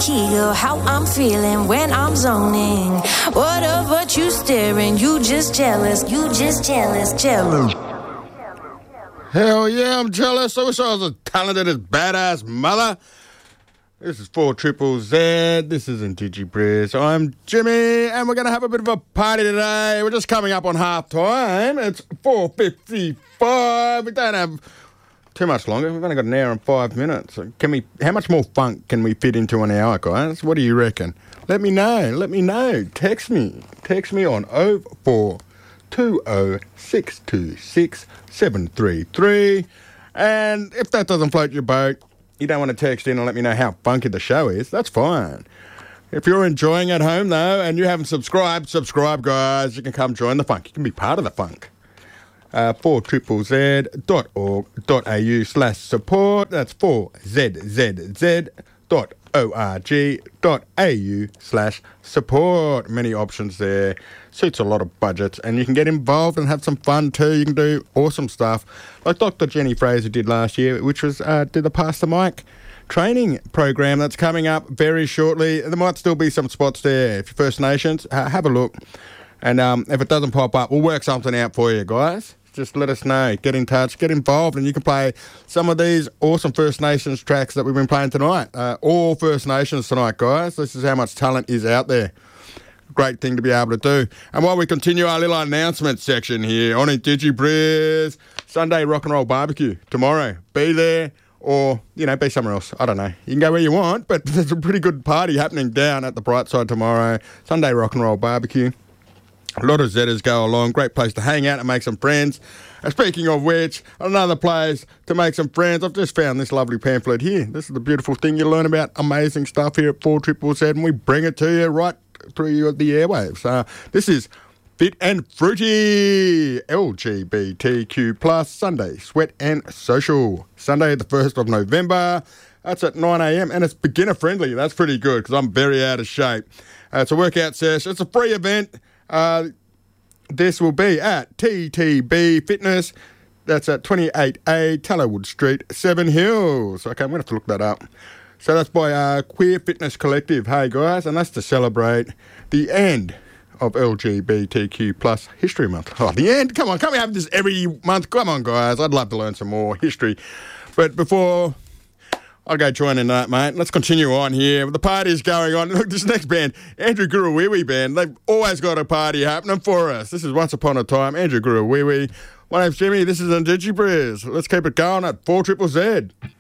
key of how I'm feeling when I'm zoning. Whatever you staring, you just jealous, jealous. Hell yeah, I'm jealous. I wish I was as talented as badass mother. This is 4ZZZ. This is DigiBriz. I'm Jimmy, and we're going to have a bit of a party today. We're just coming up on half time. It's 4:55. We don't have too much longer. We've only got an hour and 5 minutes. How much more funk can we fit into an hour, guys? What do you reckon? Let me know. Text me on 0420626733. And if that doesn't float your boat, you don't want to text in and let me know how funky the show is, that's fine. If you're enjoying at home, though, and you haven't subscribed, guys. You can come join the funk. You can be part of the funk. 4ZZZ.org.au/support. That's 4ZZZ.org.au/support. Many options there. Suits a lot of budgets. And you can get involved and have some fun too. You can do awesome stuff like Dr. Jenny Fraser did last year, which was did the Pass the Mic training program that's coming up very shortly. There might still be some spots there. If you're First Nations, have a look. And if it doesn't pop up, we'll work something out for you, guys. Just let us know. Get in touch. Get involved. And you can play some of these awesome First Nations tracks that we've been playing tonight. All First Nations tonight, guys. This is how much talent is out there. Great thing to be able to do. And while we continue our little announcement section here on DigiBriz, Sunday Rock and Roll Barbecue tomorrow. Be there or, be somewhere else. I don't know. You can go where you want, but there's a pretty good party happening down at the Brightside tomorrow. Sunday Rock and Roll Barbecue. A lot of Zetters go along. Great place to hang out and make some friends. And speaking of which, another place to make some friends. I've just found this lovely pamphlet here. This is the beautiful thing. You learn about amazing stuff here at 4ZZZ, and we bring it to you right through the airwaves. This is Fit and Fruity, LGBTQ+, Sunday, Sweat and Social. Sunday the 1st of November. That's at 9 a.m. and it's beginner friendly. That's pretty good because I'm very out of shape. It's a workout session. It's a free event. This will be at TTB Fitness. That's at 28A Tallowood Street, Seven Hills. Okay, I'm going to have to look that up. So that's by Queer Fitness Collective. Hey, guys, and that's to celebrate the end of LGBTQ+ History Month. Oh, the end? Come on, can't we have this every month? Come on, guys. I'd love to learn some more history. But before I'll go join in that, mate. Let's continue on here. The party's going on. Look, this next band, Andrew Guruwiwi Band, they've always got a party happening for us. This is Once Upon a Time, Andrew Guruwiwi. My name's Jimmy. This is DigiBriz. Let's keep it going at 4ZZZ.